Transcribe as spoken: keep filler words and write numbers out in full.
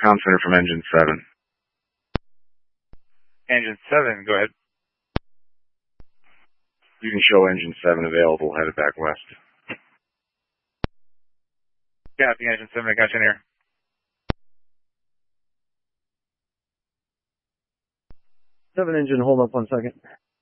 Comm center from engine seven. Engine seven, go ahead. You can show engine seven available, headed back west. Copy, engine seven, I got you in here. Seven engine, hold up one second.